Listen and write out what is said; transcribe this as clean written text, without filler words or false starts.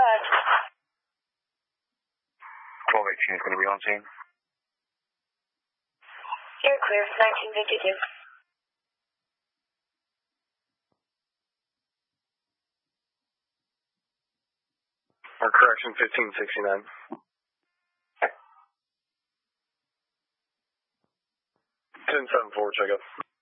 ahead. 1218 is going to be on scene. You're clear, 1952. Or correction, 1569. 10-7-4, check up.